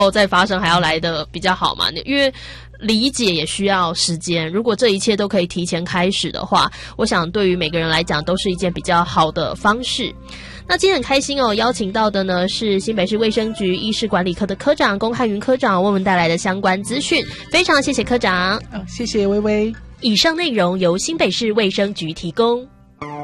再发生还要来得比较好嘛，因为理解也需要时间，如果这一切都可以提前开始的话，我想对于每个人来讲都是一件比较好的方式。那今天很开心哦，邀请到的呢是新北市卫生局医事管理科的科长龚汉云科长为我们带来的相关资讯，非常谢谢科长。 谢谢薇薇。 以上内容由新北市卫生局提供。